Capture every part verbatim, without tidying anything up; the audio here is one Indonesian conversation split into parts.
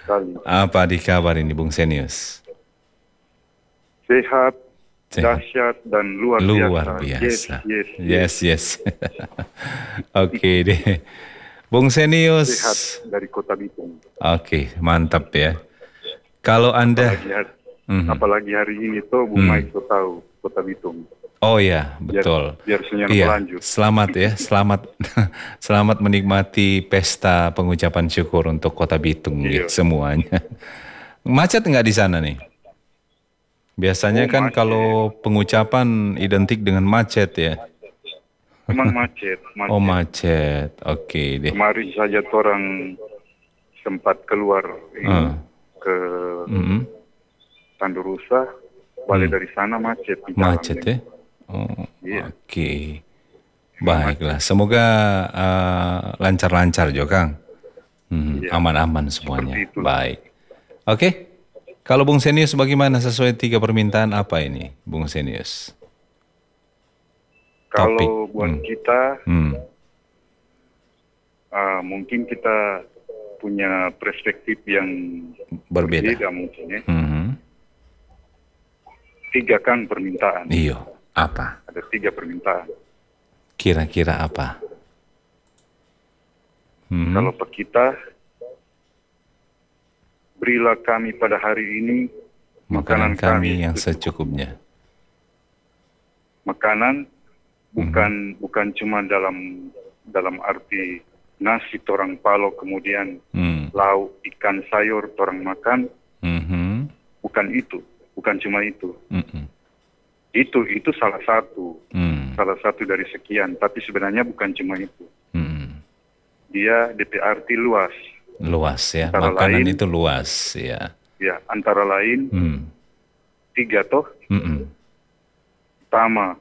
sekali. Apa di kabar ini Bung Senius? Sehat, Sehat. dahsyat, dan luar, Luar biasa. biasa. Yes, yes, Yes, yes. Oke deh. Bung Senius. Sehat dari Kota Bitung. Oke, mantap ya. Kalau Anda... Apalagi hari, Mhm. apalagi hari ini tuh Bu Hmm. Mike tuh tahu Kota Bitung. Oh ya, Biar, betul. biar senyum Iya, berlanjut. selamat ya, selamat selamat menikmati pesta pengucapan syukur untuk Kota Bitung ya, Iya. semuanya. Macet nggak di sana nih? Biasanya Oh, kan macet. kalau pengucapan identik dengan macet ya. Memang macet, macet. Oh macet, oke deh. Kemarin saja orang sempat keluar ini Ah. ke Mm-mm. Tandurusa, balik Hmm. dari sana macet di jalan. Macet ya? Oh, Iya. oke. Memang Baiklah, semoga uh, lancar-lancar Jo Kang. Hmm, Iya. aman-aman semuanya. Seperti itu. Baik. Oke. Kalau Bung Senius bagaimana sesuai tiga permintaan apa ini, Bung Senius? Kalau Topik. buat Hmm. kita, Hmm. uh, mungkin kita punya perspektif yang Berbeda. berbeda mungkin ya. Hmm. Tiga kan permintaan. Iyo, apa? Ada tiga permintaan. Kira-kira apa? Hmm. Kalau Pak kita, berilah kami pada hari ini Makanan kami yang secukupnya. secukupnya. Makanan bukan bukan cuma dalam dalam arti nasi torang palo kemudian Hmm. lauk ikan sayur torang makan, Mhm. bukan itu, bukan cuma itu. Mm-mm. Itu itu salah satu, Hmm. salah satu dari sekian. Tapi sebenarnya bukan cuma itu. Hmm. Dia D P arti luas. Luas ya, Antara makanan lain- itu luas ya. Ya, antara lain Hmm. tiga toh. Mm-mm. Pertama,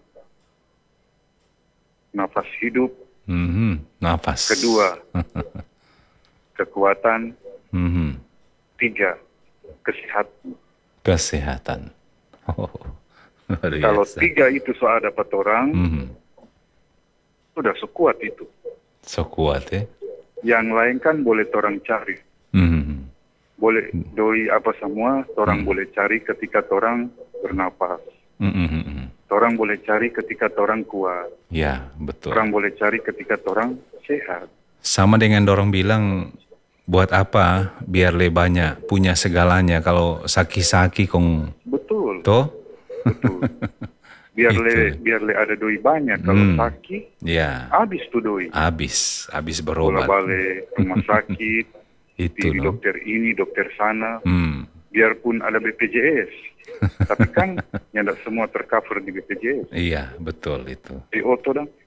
nafas hidup. Mhm. Nafas. Kedua, kekuatan. Mhm. Tiga, kesehatan. Kesehatan. Oh, luar biasa. Kalau tiga itu soal dapat orang, Mhm. sudah sekuat itu. So kuat ya. Yang lain kan boleh orang cari. Mhm. Boleh doi apa semua, orang Hmm. boleh cari ketika orang bernapas. Mhm. Orang boleh cari ketika orang kuat. Ya, betul. Orang boleh cari ketika orang sehat. Sama dengan dorong bilang, buat apa biar le banyak punya segalanya kalau saki-saki kong Betul, toh? betul. Biar Itu. le biar le ada doi banyak. Kalau Hmm. sakit, Ya, habis tuh doi. habis, habis Bola berobat. balik rumah sakit, Itu di no. dokter ini, dokter sana. Hmm. Biarpun ada B P J S, tapi kan yang tidak semua tercover di B P J S. Iya, betul itu. Di auto dong.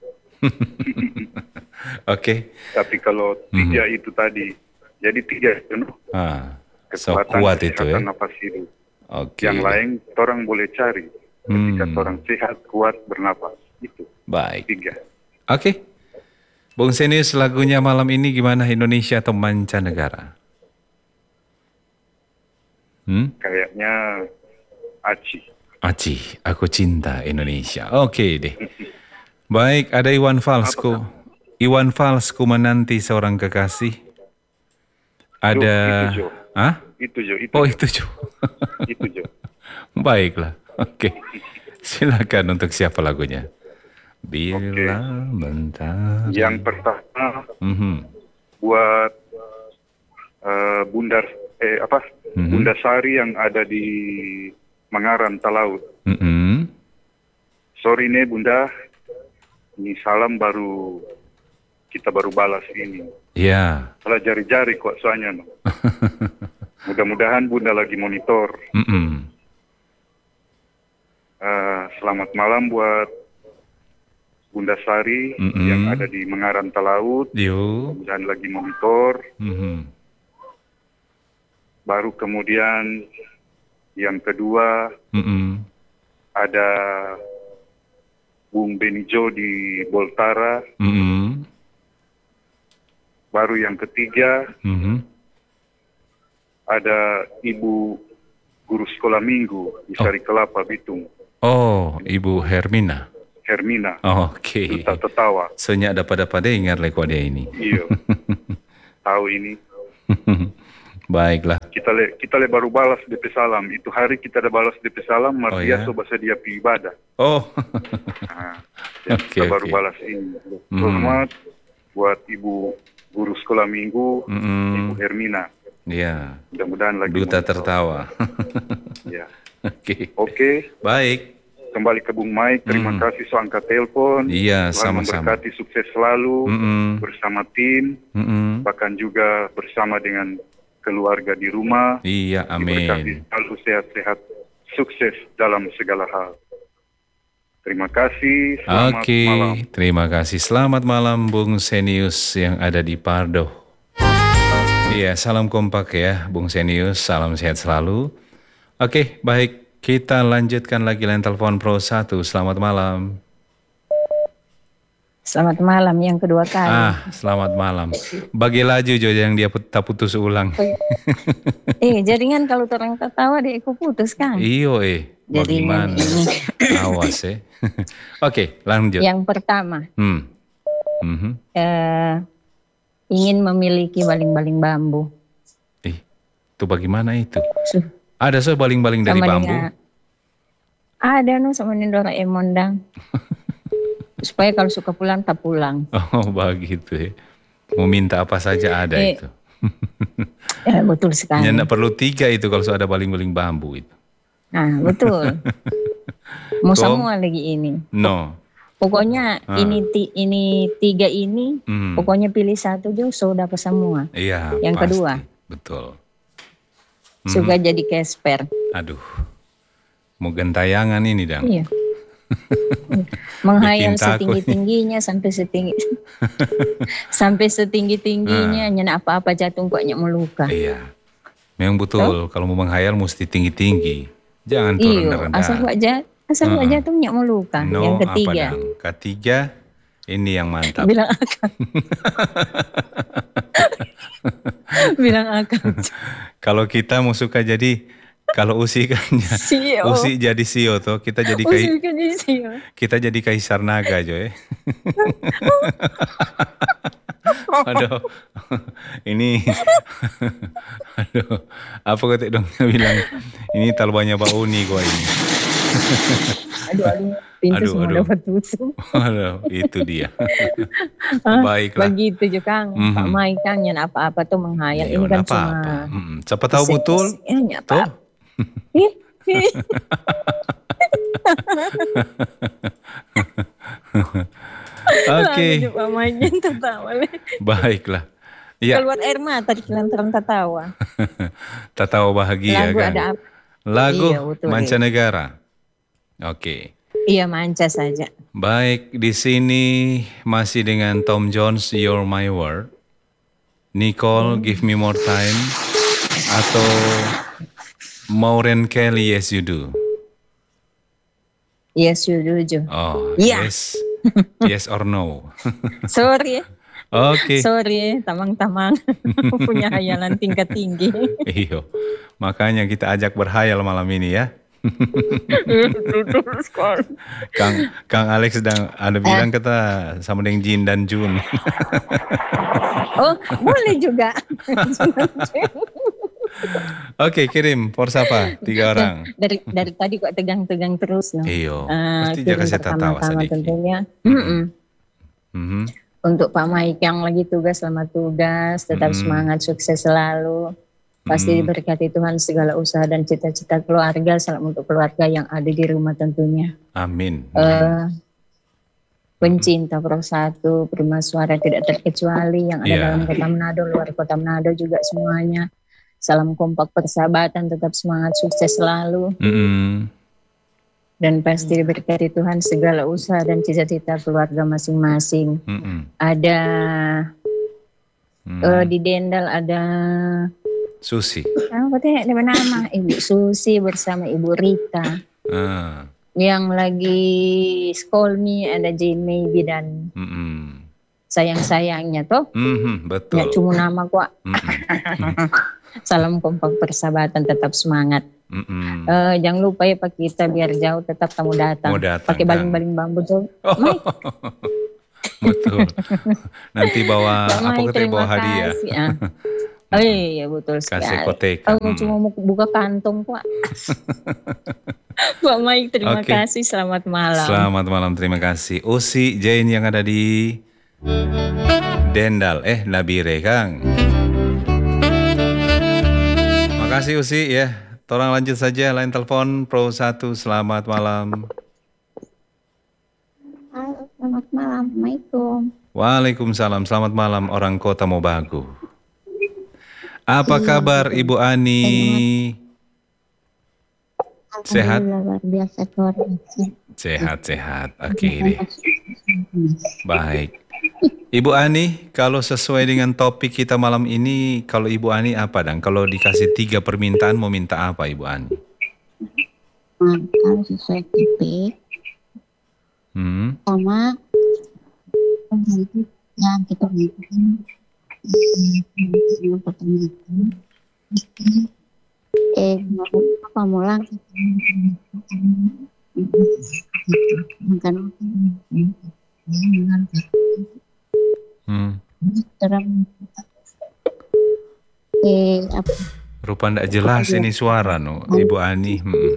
Oke. Tapi kalau tiga itu tadi, jadi tiga itu, no? Ah, so Kekuatan, kuat itu ya. kesehatan, nafas hidup. Oke. Yang lain orang boleh cari ketika Hmm. orang sehat, kuat, bernapas. Itu Baik. tiga. Oke. Bung Senius, lagunya malam ini gimana, Indonesia atau mancanegara? Hmm? Kayaknya Aci. Aci, aku cinta Indonesia. Oke deh. Baik, ada Iwan Falsku. Iwan Falsku menanti seorang kekasih. Ada... Jo, itu Jo. Hah? Itu Jo, itu Oh Jo. itu Jo. Itu Jo. Baiklah, oke. Silakan untuk siapa lagunya? Bila Oke. mentari. Yang pertama Mhm. buat eh, Bunda eh apa? Mhm. Bunda Sari yang ada di Mangaran Talaut. Mhm. Sorry nih Bunda, ini salam baru kita baru balas ini. Ya. Salah jari-jari kok soalnya. No. Mudah-mudahan Bunda lagi monitor. Mhm. Eh, selamat malam buat Bunda Sari Mm-mm. yang ada di Mangaran Talaut. Yo. Dan lagi monitor. Mhm. Baru kemudian yang kedua Mhm. ada Bung Benijo di Boltara. Mhm. Baru yang ketiga Mhm. ada Ibu Guru Sekolah Minggu di Sari Kelapa, Bitung. Oh, Ibu Hermina. Hermina. Oh, oke. Duta Tetawa. Senyak dapat-dapat dengar leko dia ini. Iya. Tahu ini. Baiklah. kita le kita le baru balas D P salam. Itu hari kita ada balas D P salam, Oh, Martia ya? so bahasa dia pi ibadah. Oh. Nah, ya, Oke, kita baru oke. balas ini. Hmm. Selamat buat Ibu Guru Sekolah Minggu, Mm-mm. Ibu Hermina. Ya, Mudah-mudahan lagi duta monitor. tertawa. Ya. Oke. Oke, Baik. kembali ke Bung Mike. Terima Hmm. kasih so angkat telepon. Iya, Tuhan sama-sama. memberkati sukses selalu Mm-mm. bersama tim, Mm-mm. bahkan juga bersama dengan keluarga di rumah. Iya, Diberkati amin. selalu sehat-sehat, sukses dalam segala hal. Terima kasih. Selamat Oke, malam. terima kasih. Selamat malam Bung Senius yang ada di Pardo. Iya, salam kompak ya Bung Senius, salam sehat selalu. Oke, baik. Kita lanjutkan lagi line telepon Pro satu. Selamat malam. Selamat malam yang kedua kali. Ah, selamat malam. Bagi laju Jo yang dia put- tak putus ulang. Eh, jaringan kalau orang tertawa deh aku putus kan. Iyo eh, Jaringan bagaimana? ini. Awas eh. Oke, lanjut. Yang pertama, Hmm. Mhm. eh, ingin memiliki baling-baling bambu. Eh, itu bagaimana itu? Su- Ada so baling-baling dari sama bambu? dengan- ada no sama dengan Doraemon dang. Supaya kalau suka pulang tak pulang. Oh, begitu ya. Mau minta apa saja ada Eh, itu. Ya, betul sekali. Ya, nggak perlu tiga itu kalau sudah ada baling-baling bambu itu. Nah, betul. Mau Kok- semua lagi ini. No. Pokoknya Ah. ini ti- ini tiga ini, Hmm. pokoknya pilih satu jo, so dapat semua. Iya, Yang pasti. kedua. Betul. Suka jadi Casper. Aduh. Mau gentayangan ini, Dang. Iya. Menghayal Bikin takut. setinggi-tingginya sampai setinggi sampai setinggi-tingginya nyana apa-apa jatuh kok nyak meluka. Iya. Memang betul, kalau mau menghayal mesti tinggi-tinggi. Jangan turun Iyo, rendah. asal kok jatuh asal kok Uh-uh. jatuh nyak meluka. No, Yang apa, ketiga, Dang? Ketiga, ini yang mantap. bilang akan bilang akan Kalau kita mau suka jadi, kalau Usi kan ya, Sio. Usi jadi Sio tuh, kita jadi kai, Usil kan sio. kita jadi kaisar naga Jo ya. Aduh, ini, aduh, apa kata dong bilang, ini talbanya Pak Uni gua ini. Aduh, aduh, pintu Aduh, semua aduh. dapat tutup. Aduh, itu dia. Ah, Baiklah. Begitu juga Kang. Mhm. Pak Mai Kang nyan apa-apa tuh menghayal. Ya, Ini kan nggak apa-apa. cuma Mm-mm. Siapa tahu betul. Ya, nyak Tuh. apa-apa. Ih, ih. Oke, Aduh, Pak Mai Jan tertawa. baiklah. Ya, Keluar air mata di lantaran tertawa. tak tahu bahagia Lagu kan. ada apa? Lagu Iya, betul, mancanegara. Oke. Iya manca saja. Baik, di sini masih dengan Tom Jones, You're My World. Nicole, Give Me More Time. Atau Maureen Kelly, Yes You Do. Yes, you do, Jo. Oh, Iya. yes. Yes or no. Sorry, Oke. sorry, tamang-tamang punya hayalan tingkat tinggi. Iyo. Makanya kita ajak berhayal malam ini ya. Betul sekali. Kang Kang Alex sedang ada bilang kata sama dengan Jin dan Jun. Oh, boleh juga. Oke, kirim Forsapa tiga orang. dari dari tadi kok tegang-tegang terus no. Iyo. Eh, Pasti kirim jaga saya tertawa pertama-tama sedikit. tentunya. Mm-mm. Mhm. Untuk Pak Maik yang lagi tugas, selamat tugas, tetap Mm. semangat, sukses selalu. Pasti Mm. diberkati Tuhan segala usaha dan cita-cita keluarga, salam untuk keluarga yang ada di rumah tentunya. Amin. Eh, pencinta Pro satu, Prima Suara tidak terkecuali yang ada Iya. dalam kota Manado, luar kota Manado juga semuanya. Salam kompak persahabatan, tetap semangat, sukses selalu. Mm-mm. Dan pasti diberkati Tuhan segala usaha dan cita-cita keluarga masing-masing. Mm-mm. Ada Mm. eh, di Dendal ada Susi. apa teh nama Ibu Susi bersama Ibu Rita. Ah. Yang lagi Skolmi ada Jane Maybe dan Mm-mm. sayang-sayangnya toh. Mhm, betul. Ya cuma nama kok. Mm-mm. Salam kompak persahabatan, tetap semangat. Mm-mm. Eh, jangan lupa ya Pak kita biar jauh tetap tamu datang. Mau datang, Pakai Kang. baling-baling bambu tuh. Oh, betul. Nanti bawa Pak apa Mai, kata terima bawa hadiah. kasih, ah. Oh iya betul Kasih sekali. koteka. Aku Mm. cuma mau buka kantong Pak. Pak Mike terima Oke. kasih, selamat malam. Selamat malam, terima kasih. Usi Jane yang ada di Dendal, eh Nabire Kang. Makasih Usi ya. Tolong lanjut saja line telepon Pro satu, selamat malam. Halo, selamat malam. Assalamualaikum. Waalaikumsalam, selamat malam orang Kota Mobagu. Apa kabar Ibu Ani? Sehat? Alhamdulillah, luar biasa, luar biasa. Sehat-sehat, oke deh. Baik. Ibu Ani, kalau sesuai dengan topik kita malam ini, kalau Ibu Ani apa dan kalau dikasih tiga permintaan mau minta apa Ibu Ani? Nah, kalau sesuai topik, Hmm. sama itu yang kita butuhkan yang pertama itu eh apa mulang makan Hmm. terang eh apa Rupa ndak jelas ini suara no, Ibu Ani. Hmm.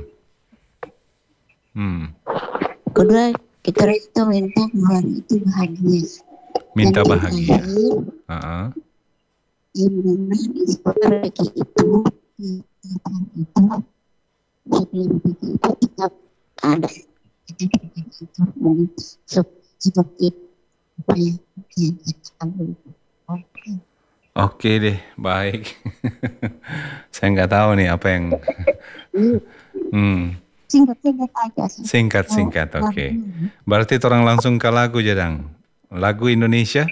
Hmm. kedua kita itu minta malam itu bahagia, Minta yang bahagia. terakhir, Uh-uh. yang mana rezeki itu itu sebelum rezeki itu kita ada kita mungkin seperti apa ya yang kita oke. Oke deh, baik. Saya nggak tahu nih apa yang. Hmm. Singkat-singkat aja sih. Singkat-singkat, Oh, oke. lagu. Berarti orang langsung ke lagu Jadang. Lagu Indonesia?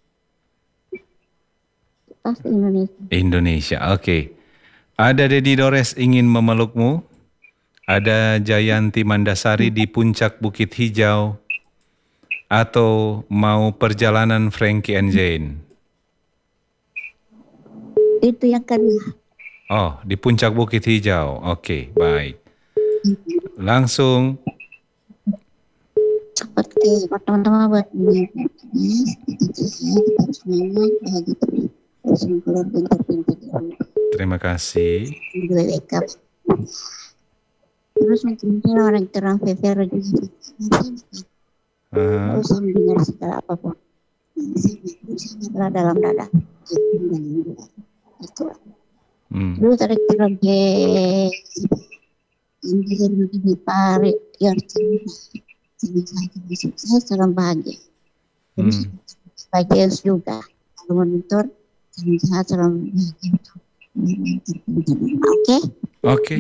Pasti Indonesia. Indonesia, oke. Ada Dedi Dores ingin memelukmu. Ada Jayanti Mandasari di puncak Bukit Hijau. Atau mau perjalanan Frankie and Jane? Itu yang kedua. Oh, di puncak Bukit Hijau. Oke, baik. Langsung. Seperti teman-teman buat kita sehat, semangat, bahagia terus keluarga yang terpintar. Terima kasih. Gue wake up. Terus mungkin orang terang Vero juga. Uh, Terus mendengar segala apapun. Segala dalam dada. Itu. hmm. Dulu tadi kira ge. Ini jadi di pare yang sukses dalam bahagia. Terus Hmm. bahagia juga. Kalau monitor sehat dalam bahagia. Oke. Oke.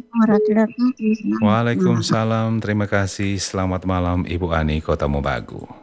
Waalaikumsalam, terima kasih. Selamat malam Ibu Ani, Kota Mobagu.